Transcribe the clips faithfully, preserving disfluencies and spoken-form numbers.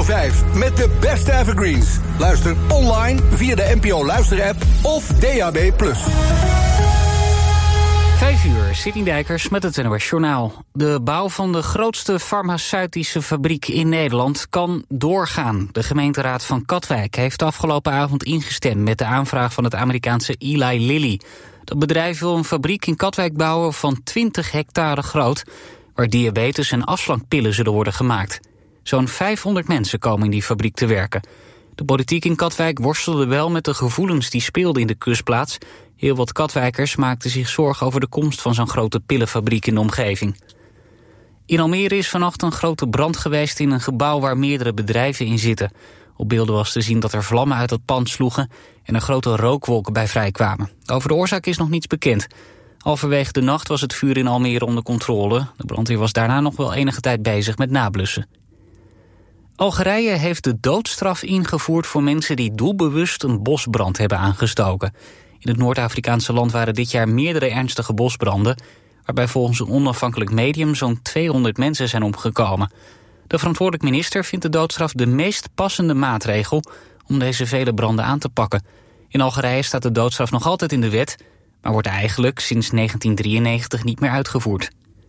vijf met de beste evergreens. Luister online via de N P O Luisterapp of D A B plus. Vijf uur, Sidney Dijkers met het N O S Journaal. De bouw van de grootste farmaceutische fabriek in Nederland kan doorgaan. De gemeenteraad van Katwijk heeft afgelopen avond ingestemd met de aanvraag van het Amerikaanse Eli Lilly. Dat bedrijf wil een fabriek in Katwijk bouwen van twintig hectare groot, waar diabetes- en afslankpillen zullen worden gemaakt. Zo'n vijfhonderd mensen komen in die fabriek te werken. De politiek in Katwijk worstelde wel met de gevoelens die speelden in de kustplaats. Heel wat Katwijkers maakten zich zorgen over de komst van zo'n grote pillenfabriek in de omgeving. In Almere is vannacht een grote brand geweest in een gebouw waar meerdere bedrijven in zitten. Op beelden was te zien dat er vlammen uit het pand sloegen en er grote rookwolken bij vrijkwamen. Over de oorzaak is nog niets bekend. Halverwege de nacht was het vuur in Almere onder controle. De brandweer was daarna nog wel enige tijd bezig met nablussen. Algerije heeft de doodstraf ingevoerd voor mensen die doelbewust een bosbrand hebben aangestoken. In het Noord-Afrikaanse land waren dit jaar meerdere ernstige bosbranden, waarbij volgens een onafhankelijk medium zo'n tweehonderd mensen zijn omgekomen. De verantwoordelijk minister vindt de doodstraf de meest passende maatregel om deze vele branden aan te pakken. In Algerije staat de doodstraf nog altijd in de wet, maar wordt eigenlijk sinds negentien drieënnegentig niet meer uitgevoerd.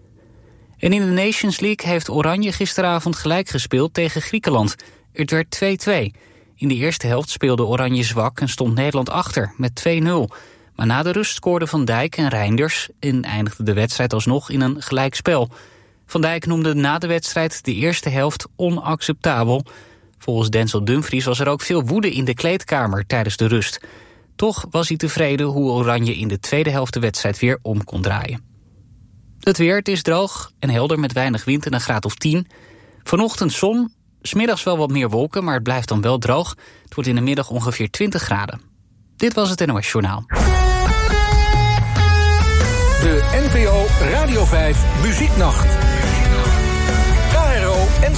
En in de Nations League heeft Oranje gisteravond gelijk gespeeld tegen Griekenland. Het werd twee-twee. In de eerste helft speelde Oranje zwak en stond Nederland achter met twee nul. Maar na de rust scoorden Van Dijk en Reinders en eindigde de wedstrijd alsnog in een gelijkspel. Van Dijk noemde na de wedstrijd de eerste helft onacceptabel. Volgens Denzel Dumfries was er ook veel woede in de kleedkamer tijdens de rust. Toch was hij tevreden hoe Oranje in de tweede helft de wedstrijd weer om kon draaien. Het weer, het is droog en helder met weinig wind en een graad of tien. Vanochtend zon, 's middags wel wat meer wolken, maar het blijft dan wel droog. Het wordt in de middag ongeveer twintig graden. Dit was het N O S Journaal. De N P O Radio vijf Muzieknacht. K R O en